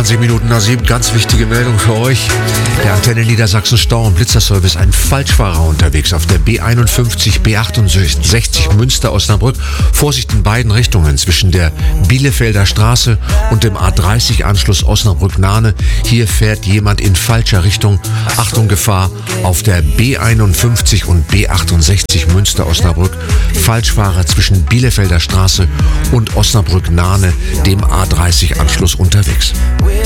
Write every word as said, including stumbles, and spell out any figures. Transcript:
zwanzig Minuten nach sieben, ganz wichtige Meldung für euch. Der Antenne Niedersachsen Stau- und Blitzerservice, ein Falschfahrer unterwegs auf der B einundfünfzig, B achtundsechzig Münster-Osnabrück. Vorsicht in beiden Richtungen zwischen der Bielefelder Straße und dem A dreißig Anschluss Osnabrück-Nahne. Hier fährt jemand in falscher Richtung. Achtung, Gefahr auf der B einundfünfzig und B achtundsechzig Münster-Osnabrück. Falschfahrer zwischen Bielefelder Straße und Osnabrück-Nahne, dem A dreißig Anschluss unterwegs.